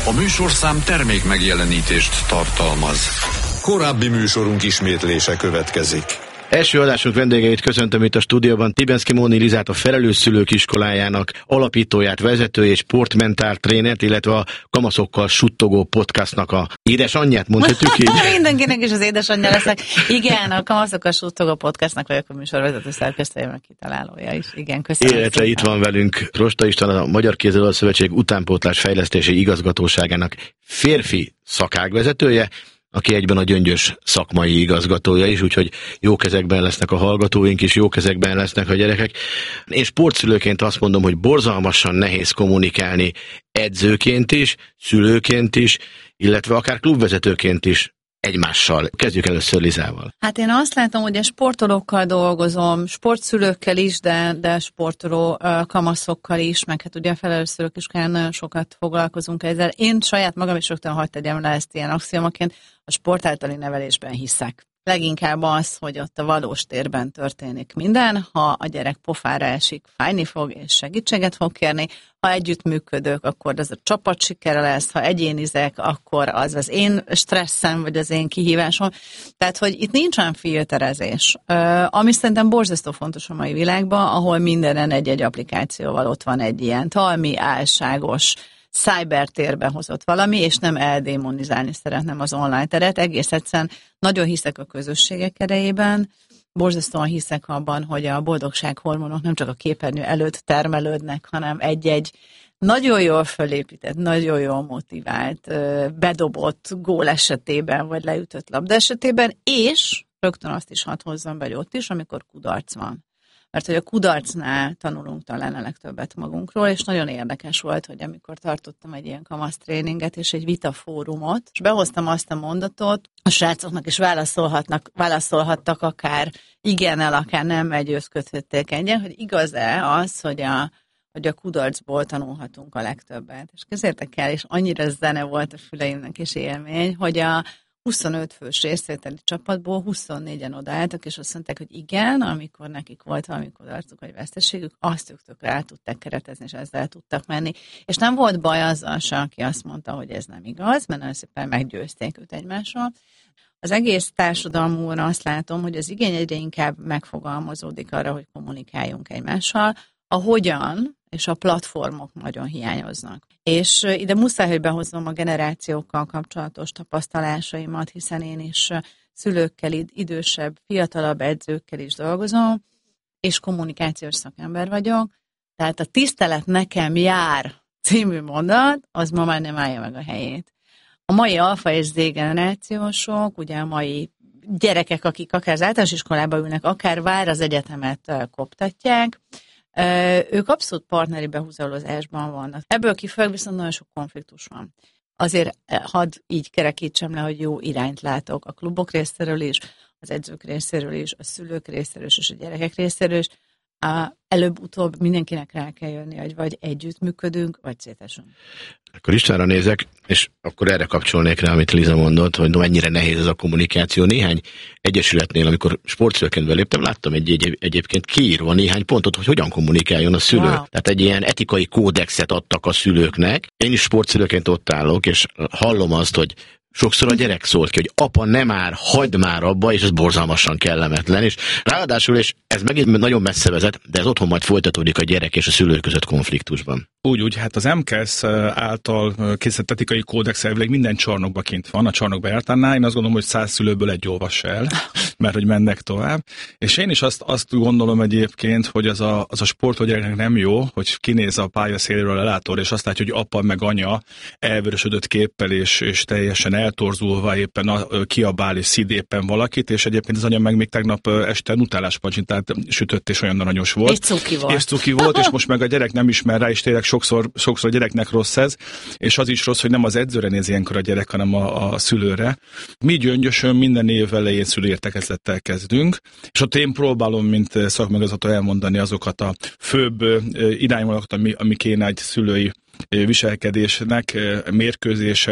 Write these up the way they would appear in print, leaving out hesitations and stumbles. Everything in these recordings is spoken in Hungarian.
A műsorszám termék megjelenítést tartalmaz. Korábbi műsorunk ismétlése következik. Első adásunk vendégeit köszöntöm itt a stúdióban. Tibenszky Móni Lizát, a Felelős Szülők Iskolájának alapítóját, vezetőjét és sportmentál trénert, illetve a Kamaszokkal suttogó podcastnak a édesanyját, mondhatjuk így? Mindenkinek is az édesanyja leszek. Igen, a Kamaszokkal suttogó podcastnak vagyok a műsorvezető szerkesztője, meg kitalálója is. Igen, köszönöm. Illetve itt van velünk Rosta István, a Magyar Kézilabda Szövetség utánpótlás fejlesztési igazgatóságának férfi szakágvezetője, aki egyben a Gyöngyös szakmai igazgatója is, úgyhogy jó kezekben lesznek a hallgatóink is, jó kezekben lesznek a gyerekek. Én sportszülőként azt mondom, hogy borzalmasan nehéz kommunikálni edzőként is, szülőként is, illetve akár klubvezetőként is egymással. Kezdjük először Lizával. Hát én azt látom, hogy a sportolókkal dolgozom, sportszülőkkel is, de sportoló kamaszokkal is, meg hát ugye a Felelős Szülők Iskoláján nagyon sokat foglalkozunk ezzel. Én saját magam is rögtön hadd tegyem le ezt ilyen axiomaként, a sport általi nevelésben hiszek. Leginkább az, hogy ott a valós térben történik minden, ha a gyerek pofára esik, fájni fog és segítséget fog kérni, ha együttműködök, akkor az a csapat sikere lesz, ha egyénizek, akkor az én stresszem, vagy az én kihívásom. Tehát, hogy itt nincsen filterezés, ami szerintem borzasztó fontos a mai világban, ahol mindenen egy-egy applikációval ott van egy ilyen talmi, álságos, cybertérbe hozott valami, és nem eldémonizálni szeretném az online teret. Egész egyszerűen nagyon hiszek a közösségek erejében, borzasztóan hiszek abban, hogy a boldogsághormonok nem csak a képernyő előtt termelődnek, hanem egy-egy nagyon jól fölépített, nagyon jól motivált, bedobott gól esetében, vagy leütött labda esetében, és rögtön azt is hadd hozzam be, hogy ott is, amikor kudarc van. Mert hogy a kudarcnál tanulunk talán a legtöbbet magunkról, és nagyon érdekes volt, hogy amikor tartottam egy ilyen kamasz tréninget és egy vitafórumot, és behoztam azt a mondatot, a srácoknak is válaszolhattak akár igennel, akár nem, egy összkötötték egyen, hogy igaz-e az, hogy a kudarcból tanulhatunk a legtöbbet. És közértek el, és annyira zene volt a füleimnek és élmény, hogy a 25 fős részvételi csapatból 24-en odaálltak, és azt mondták, hogy igen, amikor nekik volt valami kudarcuk vagy veszteségük, azt ők tökre el tudták keretezni, és ezzel tudtak menni. És nem volt baj azzal se, aki azt mondta, hogy ez nem igaz, mert nagyon szépen meggyőzték őt egymással. Az egész társadalmúban azt látom, hogy az igény egyre inkább megfogalmazódik arra, hogy kommunikáljunk egymással, a hogyan és a platformok nagyon hiányoznak. És ide muszáj, hogy behozom a generációkkal kapcsolatos tapasztalásaimat, hiszen én is szülőkkel, idősebb, fiatalabb edzőkkel is dolgozom, és kommunikációs szakember vagyok. Tehát a tisztelet nekem jár című mondat, az ma már nem állja meg a helyét. A mai alfa és Z generációsok, ugye a mai gyerekek, akik akár az általános iskolába ülnek, akár vár az egyetemet koptatják, ők abszolút partneri behúzalozásban vannak. Ebből kifolyólag viszont nagyon sok konfliktus van. Azért hadd így kerekítsem le, hogy jó irányt látok a klubok részéről is, az edzők részéről is, a szülők részéről is, és a gyerekek részéről is. Előbb-utóbb mindenkinek rá kell jönni, hogy vagy együttműködünk, vagy szétesünk. Akkor Istvánra nézek, és akkor erre kapcsolnék rá, amit Liza mondott, hogy mennyire nehéz ez a kommunikáció. Néhány egyesületnél, amikor sportszülőként beléptem, láttam egyébként kiírva néhány pontot, hogy hogyan kommunikáljon a szülő. Wow. Tehát egy ilyen etikai kódexet adtak a szülőknek. Én is sportszülőként ott állok, és hallom azt, hogy sokszor a gyerek szólt ki, hogy apa, nem már, hagyd már abba, és ez borzalmasan kellemetlen. És ráadásul, és ez megint nagyon messze vezet, de ez otthon majd folytatódik a gyerek és a szülő között konfliktusban. Úgy, hát az MKS által készített etikai kódex elvileg minden csarnokban kint van, a csarnokba jártánál. Én azt gondolom, hogy 100 szülőből egy olvassa el, mert hogy mennek tovább. És én is azt gondolom egyébként, hogy az a sportoló gyereknek nem jó, hogy kinéz a pálya széléről a látor, és azt látja, hogy apa meg anya elvörösödött képpel, és teljesen eltorzulva éppen kiabál és szid éppen valakit, és egyébként az anya meg még tegnap este utáláspacsintát sütött, és olyan aranyos volt. És cuki volt, és most meg a gyerek nem ismer rá, és tényleg sokszor a gyereknek rossz ez, és az is rossz, hogy nem az edzőre néz ilyenkor a gyerek, hanem a szülőre. Mi Gyöngyösön minden év elején szülőértekezlettel kezdünk, és ott én próbálom, mint szakmegazgató elmondani azokat a főbb irányvonalakat, ami kéne egy szülői viselkedésnek mérkőzés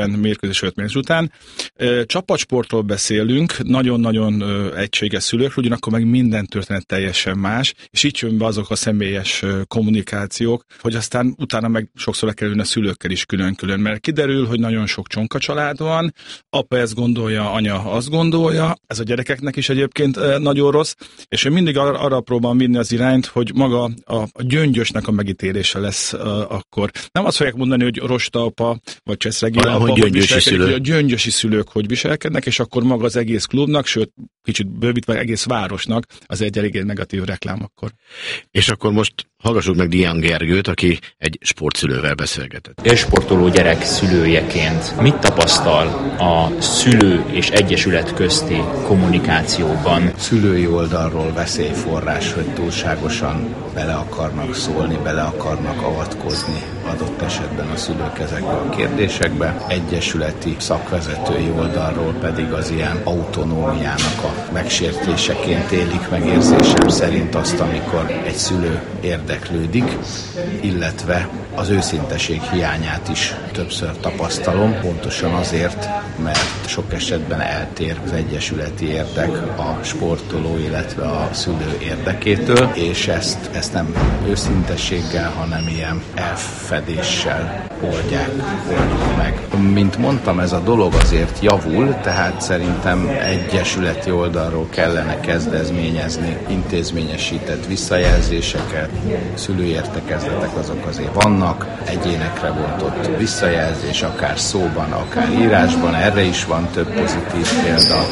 után. Csapatsportról beszélünk, nagyon-nagyon egységes szülők, ugyanakkor meg minden történet teljesen más, és így jön be azok a személyes kommunikációk, hogy aztán utána meg sokszor le kell ülni a szülőkkel is külön-külön, mert kiderül, hogy nagyon sok csonka család van, apa ezt gondolja, anya azt gondolja, ez a gyerekeknek is egyébként nagyon rossz, és én mindig arra próbálom vinni az irányt, hogy maga a gyöngyösnek a megítélése lesz akkor. Nem azt fogják mondani, hogy rosta apa, vagy Cseszregina apa, hogy viselkedik, hogy a gyöngyösi szülők hogy viselkednek, és akkor maga az egész klubnak, sőt, kicsit bővítve egész városnak az egy elég negatív reklám akkor. És akkor most hallgassuk meg Dián Gergőt, aki egy sportszülővel beszélgetett. Élsportoló gyerek szülőjeként mit tapasztal a szülő és egyesület közti kommunikációban? Szülői oldalról veszélyforrás, hogy túlságosan bele akarnak szólni, bele akarnak avatkozni adott esetben a szülők ezekbe a kérdésekbe. Egyesületi szakvezetői oldalról pedig az ilyen autonómiának a megsértéseként élik meg érzésem szerint azt, amikor egy szülő érdeklődik, illetve az őszinteség hiányát is többször tapasztalom, pontosan azért, mert sok esetben eltér az egyesületi érdek a sportoló, illetve a szülő érdekétől, és ezt nem őszintességgel, hanem ilyen elfedéssel oldjuk meg. Mint mondtam, ez a dolog azért javul, tehát szerintem egyesületi oldalról kellene kezdeményezni intézményesített visszajelzéseket, szülőértekezletek azok azért vannak, egyénekre bontott visszajelzés, akár szóban, akár írásban, erre is van több pozitív példa,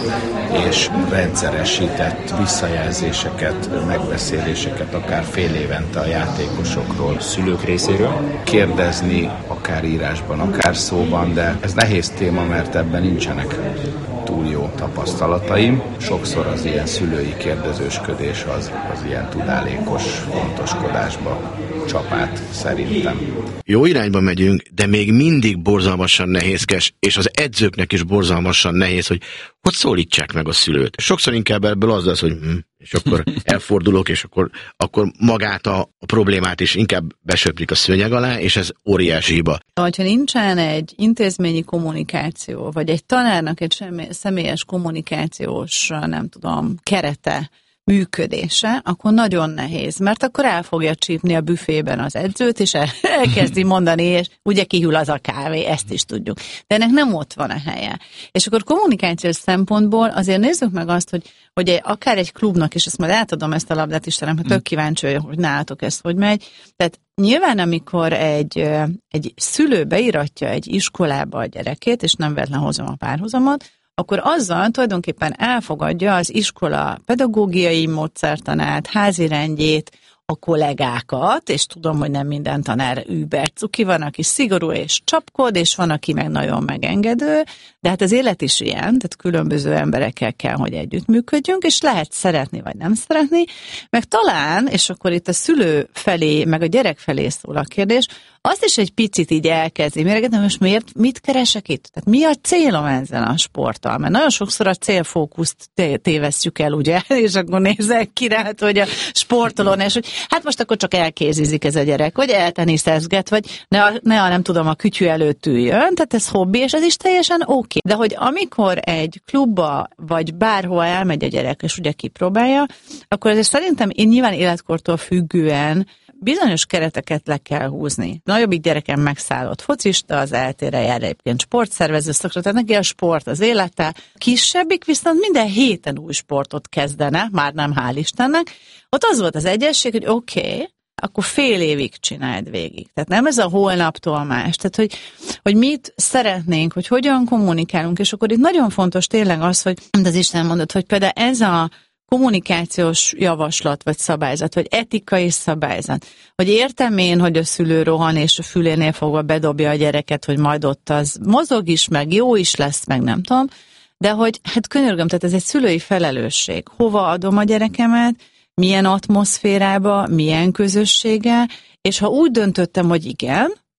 és rendszeresített visszajelzéseket, megbeszéléseket, akár fél évente a játékosokról. Szülők részéről? Kérdezni, akár írásban, akár szóban, de ez nehéz téma, mert ebben nincsenek túl jó tapasztalataim. Sokszor az ilyen szülői kérdezősködés az ilyen tudálékos fontoskodásba csap át szerintem. Jó irányba megyünk, de még mindig borzalmasan nehézkes, és az edzőknek is borzalmasan nehéz, hogy szólítsák meg a szülőt. Sokszor inkább ebből az lesz, hogy és akkor elfordulok, és akkor magát a problémát is inkább besöprik a szőnyeg alá, és ez óriási hiba. Ha nincsen egy intézményi kommunikáció, vagy egy tanárnak egy személyes kommunikációs, nem tudom, kerete, működése, akkor nagyon nehéz, mert akkor el fogja csípni a büfében az edzőt, és elkezdi mondani, és ugye kihűl az a kávé, ezt is tudjuk. De ennek nem ott van a helye. És akkor kommunikációs szempontból azért nézzük meg azt, hogy akár egy klubnak, és ezt majd átadom ezt a labdát Istenem, mert tök kíváncsi, hogy nálatok ez hogy megy. Tehát nyilván, amikor egy szülő beiratja egy iskolába a gyerekét, és nem véletlen hozom a párhuzamot, akkor azzal tulajdonképpen elfogadja az iskola pedagógiai módszertanát, házirendjét, a kollégákat, és tudom, hogy nem minden tanár übercuki, van, aki szigorú és csapkod, és van, aki meg nagyon megengedő, de hát az élet is ilyen, tehát különböző emberekkel kell, hogy együttműködjünk, és lehet szeretni, vagy nem szeretni, meg talán, és akkor itt a szülő felé, meg a gyerek felé szól a kérdés, azt is egy picit így elkezdi méregetni, most mit keresek itt? Tehát mi a célom ezzel a sporttal? Mert nagyon sokszor a célfókuszt tévesszük el, ugye? És akkor nézek ki rá, hogy a sportolón, és hogy hát most akkor csak elkézizik ez a gyerek, vagy elteniszezget, vagy nem tudom, a kütyű előtt üljön, tehát ez hobbi, és ez is teljesen oké. De hogy amikor egy klubba, vagy bárhova elmegy a gyerek, és ugye kipróbálja, akkor azért szerintem én nyilván életkortól függően bizonyos kereteket le kell húzni. Nagyobbik gyerekem megszállott focista, az eltére jár egyébként sportszervező szakra, tehát neki a sport az élete. Kisebbik viszont minden héten új sportot kezdene, már nem, hál' Istennek. Ott az volt az egyesség, hogy oké, akkor fél évig csináld végig. Tehát nem ez a holnaptól más. Tehát, hogy mit szeretnénk, hogy hogyan kommunikálunk, és akkor itt nagyon fontos tényleg az, hogy az Isten mondott, hogy például ez a kommunikációs javaslat, vagy szabályzat, vagy etikai szabályzat, hogy értem én, hogy a szülő rohan, és a fülénél fogva bedobja a gyereket, hogy majd ott az mozog is, meg jó is lesz, meg nem tudom, de hogy hát könyörgöm, tehát ez egy szülői felelősség. Hova adom a gyerekemet, milyen atmoszférába, milyen közösséggel, és ha úgy döntöttem, hogy igen,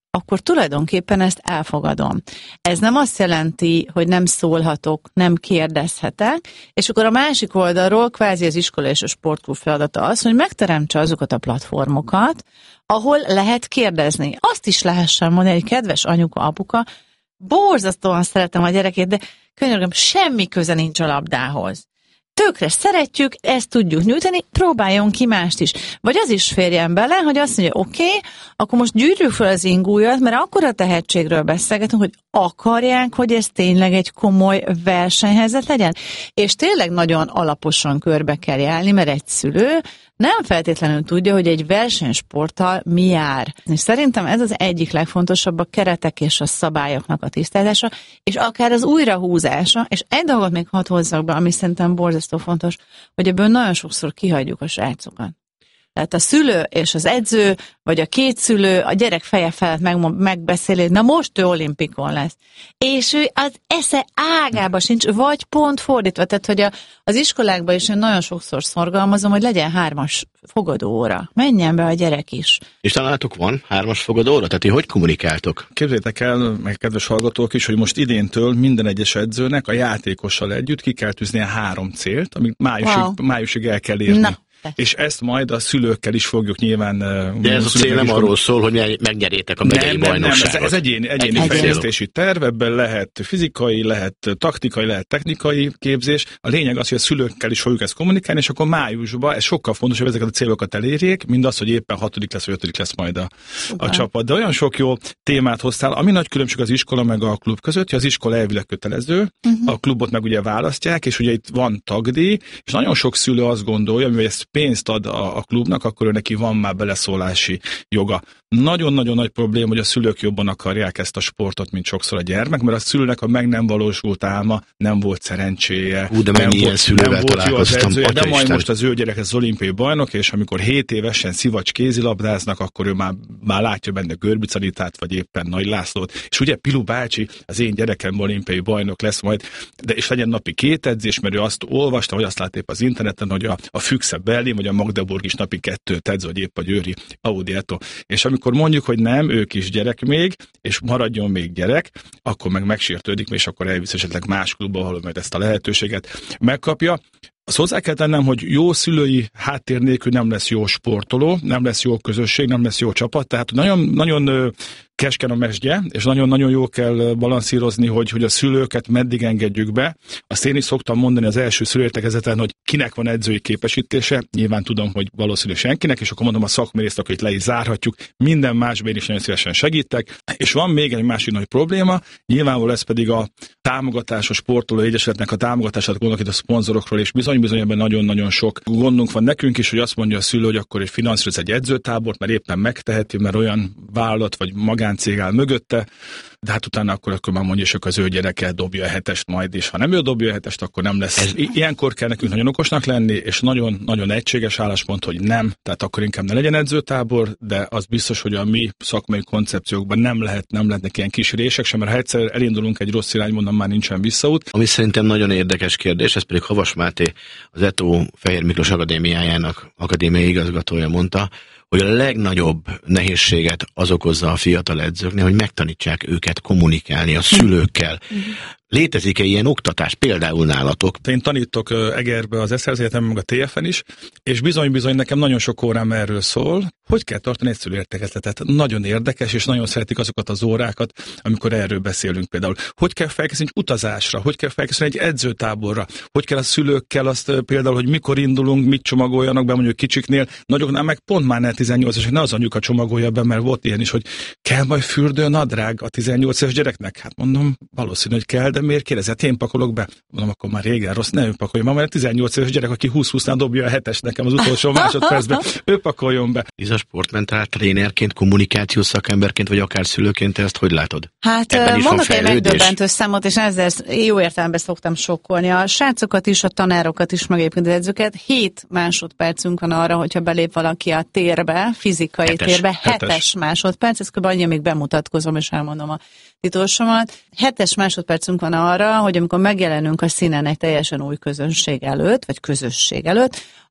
akkor tulajdonképpen ezt elfogadom. Ez nem azt jelenti, hogy nem szólhatok, nem kérdezhetek, és akkor a másik oldalról kvázi az iskola és a sportklub feladata az, hogy megteremtse azokat a platformokat, ahol lehet kérdezni. Azt is lehessen mondani, hogy kedves anyuka, apuka, borzasztóan szeretem a gyerekét, de könyörgöm, semmi köze nincs a labdához. Tökre szeretjük, ezt tudjuk nyújtani, próbáljon ki mást is. Vagy az is férjen bele, hogy azt mondja, oké, akkor most gyűjtjük fel az ingújat, mert akkor a tehetségről beszélgetünk, hogy akarják, hogy ez tényleg egy komoly versenyhelyzet legyen. És tényleg nagyon alaposan körbe kell járni, mert egy szülő nem feltétlenül tudja, hogy egy versenysporttal mi jár. És szerintem ez az egyik legfontosabb, a keretek és a szabályoknak a tisztázása, és akár az újrahúzása, és egy dolgot még hadd hozzak be, ami szerintem borzasztó fontos, hogy ebből nagyon sokszor kihagyjuk a srácokat. Tehát a szülő és az edző, vagy a két szülő a gyerek feje felett megbeszéli, na most ő olimpikon lesz. És ő az esze ágába sincs, vagy pont fordítva. Tehát, hogy az iskolákban is én nagyon sokszor szorgalmazom, hogy legyen 3-as fogadóóra. Menjen be a gyerek is. És tanálatok van 3-as fogadóóra? Tehát ti hogy kommunikáltok? Képzeljétek el, meg kedves hallgatók is, hogy most idéntől minden egyes edzőnek a játékossal együtt ki kell tűznie 3 célt, amit májusig el kell érni. Na. És ezt majd a szülőkkel is fogjuk nyilván... De ez a cél nem arról szól, hogy megnyerjétek a megyei bajnokságot. Nem, ez egyéni fejlesztési terv, ebben lehet fizikai, lehet taktikai, lehet technikai képzés. A lényeg az, hogy a szülőkkel is fogjuk ezt kommunikálni, és akkor májusban ez sokkal fontosabb, ezeket a célokat elérjék, mint az, hogy éppen 6. lesz, vagy 5. lesz majd a csapat. De olyan sok jó témát hoztál, ami nagy különbség az iskola meg a klub között, hogy az iskola elvileg kötelező, a klubot meg ugye választják, és ugye itt van tagdíj, és nagyon sok szülő azt gondolja, hogy ezt pénzt ad a klubnak, akkor ő neki van már beleszólási joga. Nagyon-nagyon nagy probléma, hogy a szülők jobban akarják ezt a sportot, mint sokszor a gyermek, mert a szülőnek a meg nem valósult álma, nem volt szerencséje, de nem volt jó az edzője, de majd most az ő gyerek az olimpiai bajnok, és amikor 7 évesen szivacs kézilabdáznak, akkor ő már látja benne Görbic Anitát, vagy éppen Nagy Lászlót, és ugye Pilu bácsi, az én gyerekem olimpiai bajnok lesz majd, de és legyen napi 2 edzés, mert ő azt olvasta, vagy azt lát épp az interneten, hogy a Füchse Berlin, vagy a Magdeburg is napi 2 edz, vagy épp a győri Audi Eto. És amikor mondjuk, hogy nem, ő kis gyerek még, és maradjon még gyerek, akkor meg megsértődik, és akkor elvisz esetleg más klubba, ahol majd ezt a lehetőséget megkapja. Azt hozzá kell tennem, hogy jó szülői háttér nélkül nem lesz jó sportoló, nem lesz jó közösség, nem lesz jó csapat, tehát nagyon keskeny a mesdje, és nagyon-nagyon jó kell balanszírozni, hogy a szülőket meddig engedjük be. Azt én is szoktam mondani az első szülőértekezeten, hogy kinek van edzői képesítése, nyilván tudom, hogy valószínűleg senkinek, és akkor mondom a szakmai részt, hogy le is zárhatjuk, minden másban is nagyon szívesen segítek. És van még egy másik nagy probléma, nyilvánvalóan ez pedig a támogatás, a sportoló egyesületnek a támogatását, gondolok itt a szponzorokról, és bizony ebben nagyon-nagyon sok gondunk van nekünk is, hogy azt mondja a szülő, hogy akkor egy finanszíroz egy edzőtábort, mert éppen megteheti, mert olyan vállalat vagy magáncég áll mögötte, de hát utána akkor már mondja, hogy az ő gyereke dobja a 7-est majd, és ha nem ő dobja a 7-est, akkor nem lesz. Ilyenkor kell nekünk nagyon okosnak lenni, és nagyon egységes álláspont, hogy nem, tehát akkor inkább ne legyen edzőtábor, de az biztos, hogy a mi szakmai koncepciókban nem lehetnek ilyen kis rések sem, mert ha egyszer elindulunk egy rossz irányba, onnan már nincsen visszaút. Ami szerintem nagyon érdekes kérdés, ez pedig Havas Máté, az ETO Fehér Miklós Akadémiájának akadémiai igazgatója mondta, hogy a legnagyobb nehézséget az okozza a fiatal edzőknél, hogy megtanítsák őket kommunikálni a szülőkkel. Létezik-e ilyen oktatás például nálatok? Én tanítok Egerbe az SZRZ Egyetemen, meg a TF-en is, és bizony nekem nagyon sok órám erről szól, hogy kell tartani egy szülőértekezletet. Nagyon érdekes, és nagyon szeretik azokat az órákat, amikor erről beszélünk például. Hogy kell felkészülni egy utazásra, hogy kell felkészülni egy edzőtáborra, hogy kell a szülőkkel azt például, hogy mikor indulunk, mit csomagoljanak be mondjuk kicsiknél, nagyoknál meg pont már ne 18 és ne az anyuka csomagolja be, mert volt ilyen is, hogy kell majd fürdőnadrág a 18 éves gyereknek. Hát mondom, valószínű, hogy kell, de miért kérdez? Hát én pakolok be. Mondom, akkor már régen rossz, ne ő pakoljon. Ma már 18 éves gyerek, aki 20-20-nál dobja a 7-est nekem az utolsó másodpercben, ő pakoljon be. Liza, sportmentál trénerként, kommunikációs szakemberként, vagy akár szülőként, te ezt hogy látod? Hát mondok egy megdöbbentő számot, és ezzel jó értelemben szoktam sokkolni. A srácokat is, a tanárokat is, meg egyébként az edzőket. 7 másodpercünk van arra, hogyha belép valaki a térbe, fizikai térbe, 7-es másodperc, ez kb. Annyi, amíg bemutatkozom, és elmondom a titulsomat. 7-es másodpercünk van arra, hogy amikor megjelenünk a színen egy teljesen új közönség előtt, vagy közösség előtt,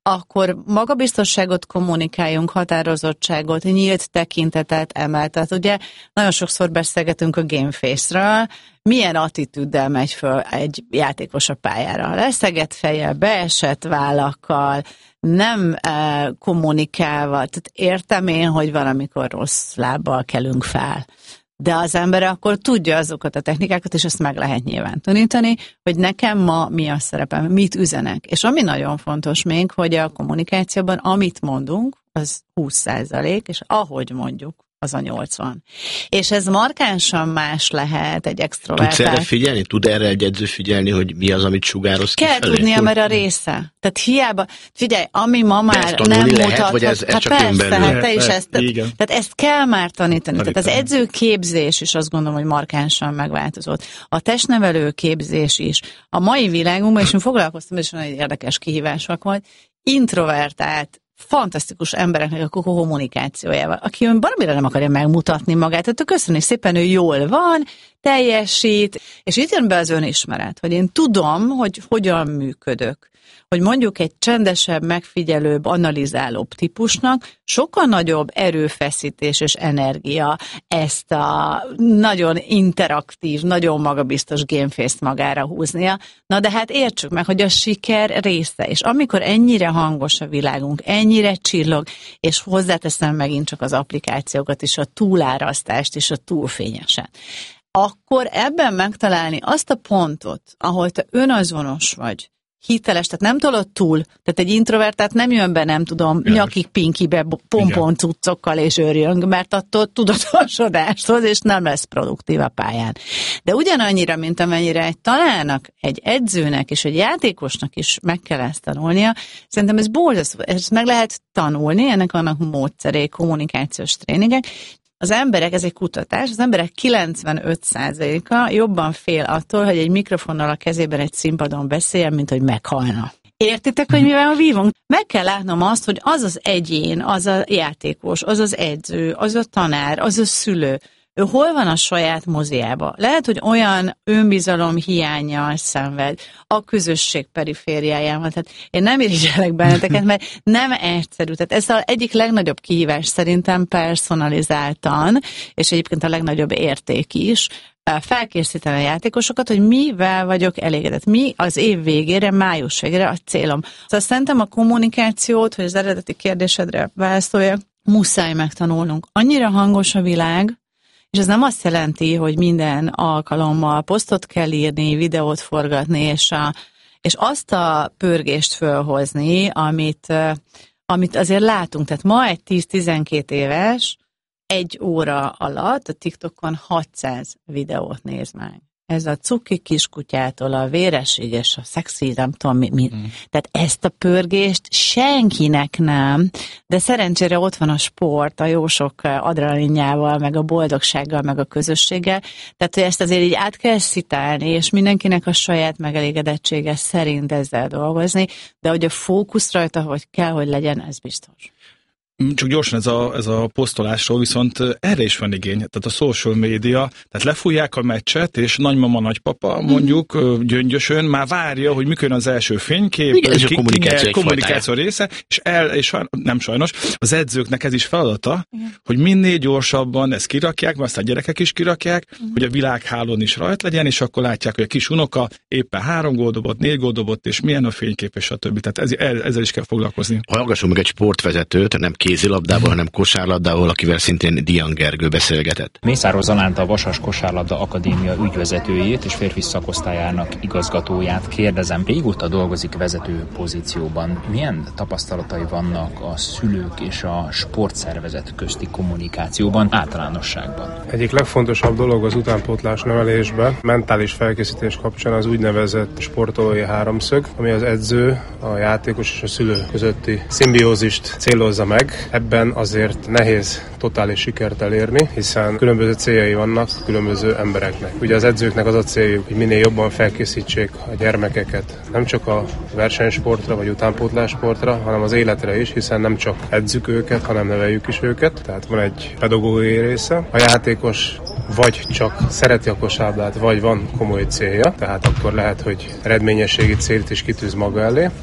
akkor magabiztosságot kommunikáljunk, határozottságot, nyílt tekintetet emeltet. Ugye nagyon sokszor beszélgetünk a gameface-ről, milyen attitűddel megy föl egy játékos a pályára. Leszegett fejjel, beesett vállakkal, nem kommunikálva. Tehát értem én, hogy valamikor rossz lábbal kelünk fel. De az ember akkor tudja azokat a technikákat, és ezt meg lehet nyilvánítani, hogy nekem ma mi a szerepem, mit üzenek. És ami nagyon fontos még, hogy a kommunikációban, amit mondunk, az 20%, és ahogy mondjuk, az a 80. És ez markánsan más lehet egy extrovertált. Tudsz erre figyelni? Tud erre egy edző figyelni, hogy mi az, amit sugároz kifelé? Kell tudnia, mert a része. Tehát hiába, figyelj, ami ma már nem mutathat. Vagy ez hát csak persze, önbelül? hát te is ezt. Tehát ezt kell már tanítani. Tehát az edzőképzés is azt gondolom, hogy markánsan megváltozott. A testnevelő képzés is. A mai világunkban, és én foglalkoztam, és nagyon érdekes kihívások volt, introvertált, fantasztikus embereknek a kommunikációjával, aki valamire nem akarja megmutatni magát, tehát köszönni szépen, ő jól van, teljesít, és itt jön be az önismeret, hogy én tudom, hogy hogyan működök. Hogy mondjuk egy csendesebb, megfigyelőbb, analizálóbb típusnak sokkal nagyobb erőfeszítés és energia ezt a nagyon interaktív, nagyon magabiztos gameface-t magára húznia. Na de hát értsük meg, hogy a siker része, és amikor ennyire hangos a világunk, ennyire csillog, és hozzáteszem megint csak az applikációkat is, a túlárasztást és a túlfényeset, akkor ebben megtalálni azt a pontot, ahol te önazonos vagy, hiteles, tehát nem tolod túl, tehát egy introvertát nem jön be, nem tudom, nyakig pinkibe, pompon cuccokkal és őrjön, mert attól tudatosodást hoz, és nem lesz produktív a pályán. De ugyanannyira, mint amennyire egy tanárnak, egy edzőnek és egy játékosnak is meg kell ezt tanulnia, szerintem ez borzasztó, ezt meg lehet tanulni, ennek vannak módszerei, kommunikációs tréningek. Az emberek, ez egy kutatás, az emberek 95%-a jobban fél attól, hogy egy mikrofonnal a kezében egy színpadon beszéljen, mint hogy meghalna. Értitek, hogy mivel vívunk? Meg kell látnom azt, hogy az az egyén, az a játékos, az az edző, az a tanár, az a szülő, ő hol van a saját moziába? Lehet, hogy olyan önbizalom hiánnyal szenved a közösség perifériájában. Tehát én nem irigyelek benneteket, mert nem egyszerű. Tehát ez az egyik legnagyobb kihívás szerintem personalizáltan, és egyébként a legnagyobb érték is, felkészíteni a játékosokat, hogy mivel vagyok elégedett. Mi az év végére, május végére a célom. Szóval szerintem a kommunikációt, hogy az eredeti kérdésedre válaszoljak, muszáj megtanulnunk. Annyira hangos a világ, és ez nem azt jelenti, hogy minden alkalommal posztot kell írni, videót forgatni, és azt a pörgést fölhozni, amit azért látunk. Tehát ma egy 10-12 éves, 1 óra alatt a TikTokon 600 videót néz meg. Ez a cuki kiskutyától a véresig és a szexi, nem tudom mi. Tehát ezt a pörgést senkinek nem, de szerencsére ott van a sport, a jó sok adrenalinjával, meg a boldogsággal, meg a közösséggel. Tehát, hogy ezt azért így át kell szitálni, és mindenkinek a saját megelégedettsége szerint ezzel dolgozni, de hogy a fókusz rajta, hogy kell, hogy legyen, ez biztos. Csak gyorsan ez a posztolásról, viszont erre is van igény. Tehát a social media, tehát lefújják a meccset, és nagymama, nagypapa mondjuk gyöngyösön már várja, hogy mikor az első fénykép, igen, ez a kommunikáció része, és nem sajnos, az edzőknek ez is feladata, hogy minél gyorsabban ezt kirakják, mert azt a gyerekek is kirakják, hogy a világhálón is rajt legyen, és akkor látják, hogy a kis unoka éppen 3 gólt dobott, 4 gólt dobott, és milyen a fénykép, és a többi. Tehát ezzel is kell foglalkozni. Hallgassunk meg egy sportvezetőt, nem kézilabdából, hanem kosárlabdából, akivel szintén Dian Gergő beszélgetett. Mészáros Zalánta, a Vasas Kosárlabda Akadémia ügyvezetőjét és férfi szakosztályának igazgatóját kérdezem. Régóta dolgozik vezető pozícióban. Milyen tapasztalatai vannak a szülők és a sportszervezet közti kommunikációban általánosságban? Egyik legfontosabb dolog az utánpótlás nevelésben, mentális felkészítés kapcsán az úgynevezett sportolói háromszög, ami az edző, a játékos és a szülő közötti szimbiózist célozza meg. Ebben azért nehéz totális sikert elérni, hiszen különböző céljai vannak különböző embereknek. Ugye az edzőknek az a céljuk, hogy minél jobban felkészítsék a gyermekeket nem csak a versenysportra vagy utánpótlássportra, hanem az életre is, hiszen nem csak edzük őket, hanem neveljük is őket. Tehát van egy pedagógiai része. A játékos vagy csak szereti a kosárlabdát, vagy van komoly célja, tehát akkor lehet, hogy eredményességi célt is kitűz maga elé.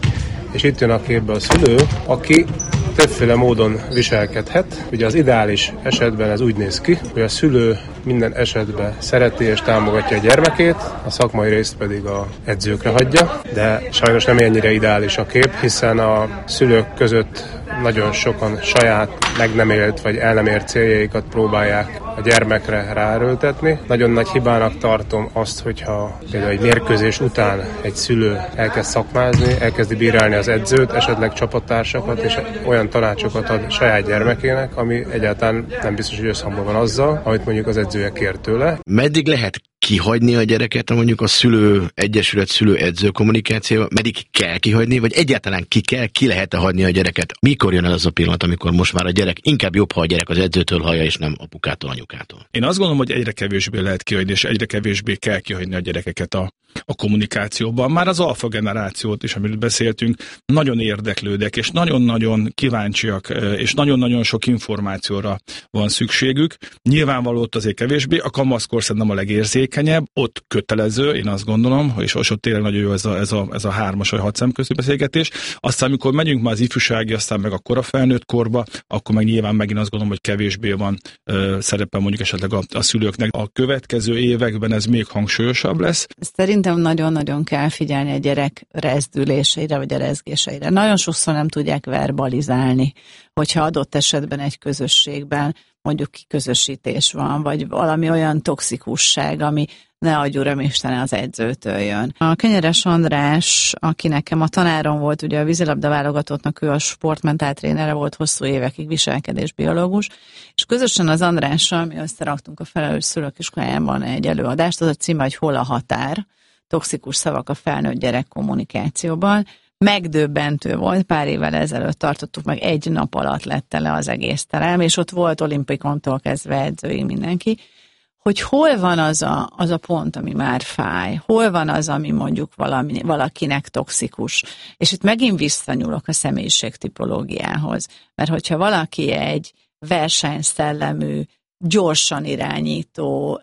és itt jön a képbe a szülő, aki többféle módon viselkedhet. Ugye az ideális esetben ez úgy néz ki, hogy a szülő minden esetben szereti és támogatja a gyermekét, a szakmai részt pedig a edzőkre hagyja, de sajnos nem ennyire ideális a kép, hiszen a szülők között nagyon sokan saját meg nem élt vagy el nem ért céljaikat próbálják a gyermekre ráerőltetni. Nagyon nagy hibának tartom azt, hogyha például egy mérkőzés után egy szülő elkezd szakmázni, elkezdi bírálni az edzőt, esetleg csapattársakat, és olyan tanácsokat ad saját gyermekének, ami egyáltalán nem biztos, hogy összhangban van azzal, amit mondjuk az edzője kér tőle. Meddig lehet kihagyni a gyereket, mondjuk a egyesület szülő-edző kommunikációval, meddig kell kihagyni, vagy egyáltalán ki lehet-e hagyni a gyereket? Mikor jön el az a pillanat, amikor most már a gyerek, inkább jobb, ha a gyerek az edzőtől hallja, és nem apukától, anyukától? Én azt gondolom, hogy egyre kevésbé lehet kihagyni, és egyre kevésbé kell kihagyni a gyerekeket a kommunikációban. Már az alfa generációt is, amiről beszéltünk, nagyon érdeklődek, és nagyon-nagyon kíváncsiak, és nagyon-nagyon sok információra van szükségük. Nyilvánvaló ott azért kevésbé, a kamaszkor szerintem a legérzékenyebb, ott kötelező, én azt gondolom, és ott tényleg nagyon jó ez a 3 vagy 6 szemközti beszélgetés. Aztán, amikor megyünk már az ifjúsági, aztán meg a kora felnőtt korba, akkor meg nyilván megint azt gondolom, hogy kevésbé van szerepe mondjuk esetleg a szülőknek. A következő években ez még hangsúlyosabb lesz. Szerintem nagyon-nagyon kell figyelni a gyerek rezdüléseire, vagy a rezgéseire. Nagyon sokszor nem tudják verbalizálni, hogyha adott esetben egy közösségben mondjuk kiközösítés van, vagy valami olyan toxikusság, ami ne adj uram Istene az edzőtől jön. A Kenyeres András, aki nekem a tanárom volt, ugye a vízilabda válogatottnak ő a sportmentáltrénere volt hosszú évekig, viselkedésbiológus, és közösen az Andrással mi összeraktunk a Felelős Szülők Iskolájában egy előadást, az a címe, hogy Hol a határ? Toxikus szavak a felnőtt gyerek kommunikációban. Megdöbbentő volt, pár évvel ezelőtt tartottuk meg, egy nap alatt lett tele az egész terem, és ott volt olimpikontól kezdve edzőig mindenki, hogy hol van az a pont, ami már fáj, hol van az, ami mondjuk valakinek toxikus. És itt megint visszanyúlok a személyiségtipológiához, mert hogyha valaki egy versenyszellemű, gyorsan irányító,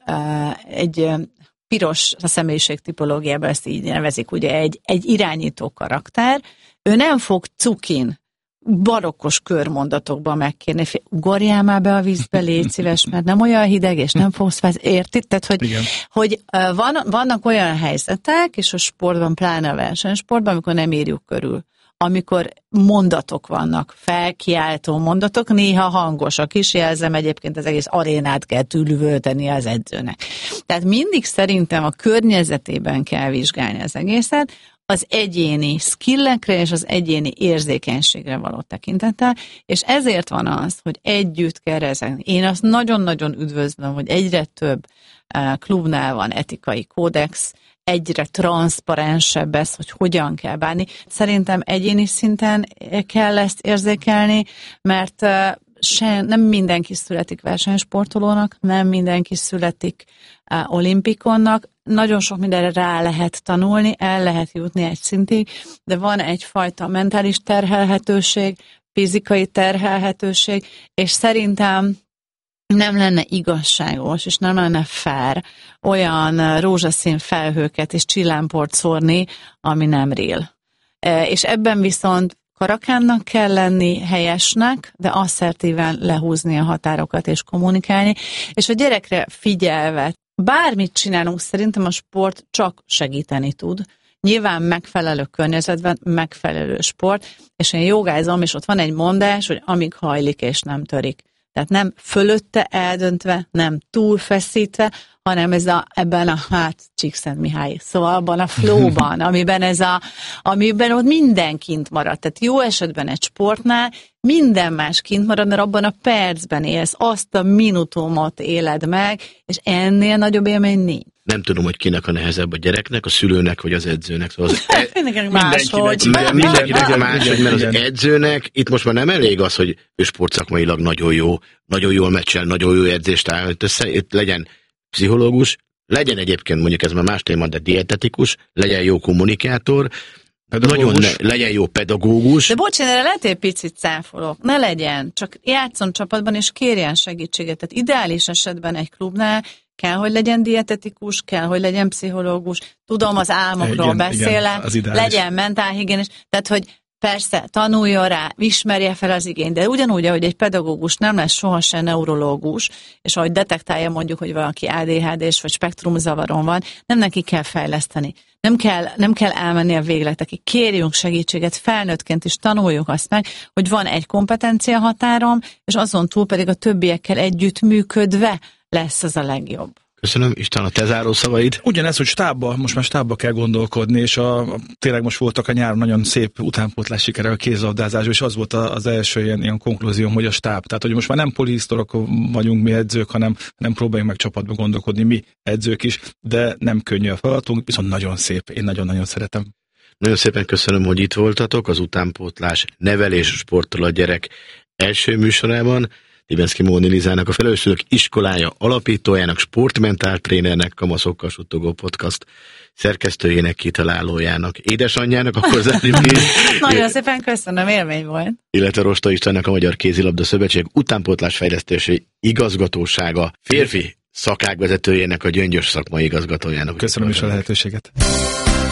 egy piros a személyiségtipológiában, ezt így nevezik, ugye egy irányító karakter, ő nem fog cukin, barokkos körmondatokban megkérni, ugorjál már be a vízbe, légy szíves, mert nem olyan hideg, és nem fogsz érted? Tehát, hogy vannak olyan helyzetek, és a sportban, pláne a versenysportban, amikor nem írjuk körül, amikor mondatok vannak, felkiáltó mondatok, néha hangosak is, jelzem, egyébként az egész arénát kell tűlvölteni az edzőnek. Tehát mindig szerintem a környezetében kell vizsgálni az egészet, az egyéni skillekre és az egyéni érzékenységre való tekintettel, és ezért van az, hogy együtt kell rezegni. Én azt nagyon-nagyon üdvözlöm, hogy egyre több klubnál van etikai kódex, egyre transzparensebb ez, hogy hogyan kell bánni. Szerintem egyéni szinten kell ezt érzékelni, mert nem mindenki születik versenysportolónak, nem mindenki születik olimpikonnak, nagyon sok mindenre rá lehet tanulni, el lehet jutni egy szintig, de van egyfajta mentális terhelhetőség, fizikai terhelhetőség, és szerintem nem lenne igazságos, és nem lenne fair olyan rózsaszín felhőket és csillámport szórni, ami nem real. És ebben viszont karakánnak kell lenni, helyesnek, de asszertíven lehúzni a határokat és kommunikálni, és a gyerekre figyelve, bármit csinálunk, szerintem a sport csak segíteni tud. Nyilván megfelelő környezetben, megfelelő sport, és én jogázom, és ott van egy mondás, hogy amíg hajlik és nem törik. Tehát nem fölötte eldöntve, nem túlfeszítve, hanem ebben a Csíkszentmihály, szóval abban a flowban, amiben ott minden kint marad. Tehát jó esetben egy sportnál minden más kint marad, mert abban a percben élsz, azt a minutumot éled meg, és ennél nagyobb élmény nincs. Nem tudom, hogy kinek a nehezebb, a gyereknek, a szülőnek, vagy az edzőnek. Szóval mindenkinek máshogy. Mindenkinek máshogy, mert az edzőnek itt most már nem elég az, hogy ő sportszakmailag nagyon jó, nagyon jól meccsel, nagyon jó edzést áll össze, itt legyen pszichológus, legyen egyébként mondjuk ez már más téma, de dietetikus, legyen jó kommunikátor, legyen jó pedagógus. De bocs, én erre lehet egy picit cáfolok. Ne legyen, csak játszon csapatban, és kérjen segítséget. Tehát ideális esetben egy klubnál kell, hogy legyen dietetikus, kell, hogy legyen pszichológus, tudom, az álmokról beszélek, legyen mentálhigiénés. Tehát, hogy Persze, tanuljon rá, ismerje fel az igényt, de ugyanúgy, ahogy egy pedagógus nem lesz sohasem neurológus, és ahogy detektálja mondjuk, hogy valaki ADHD-s vagy spektrumzavaron van, nem neki kell fejleszteni. Nem kell elmenni a végletekig. Kérjünk segítséget, felnőttként is tanuljuk azt meg, hogy van egy kompetencia határom, és azon túl pedig a többiekkel együtt működve lesz az a legjobb. Köszönöm, István, a te záró szavaid. Ugyanez, hogy most már stábba kell gondolkodni, és tényleg most voltak a nyáron nagyon szép utánpótlás sikere a kézlabdázásban, és az volt az első ilyen konklúzióm, hogy a stáb. Tehát, hogy most már nem polihisztorok vagyunk mi edzők, hanem próbáljunk meg csapatba gondolkodni mi edzők is, de nem könnyű a feladatunk, viszont nagyon szép. Én nagyon-nagyon szeretem. Nagyon szépen köszönöm, hogy itt voltatok az utánpótlás nevelés sporttól a gyerek első műsorában. Libenszky Móni Lizának, a Felelősségek Iskolája alapítójának, sportmentál trénernek, Kamaszokkal Suttogó Podcast szerkesztőjének, kitalálójának, édesanyjának, akkor zárjuk ki. Nagyon szépen köszönöm, élmény volt. Illetve Rosta Istvánnak, a Magyar Kézilabda Szövetség utánpótlás fejlesztési igazgatósága férfi szakágvezetőjének, a Gyöngyös szakmai igazgatójának. Köszönöm is a lehetőséget.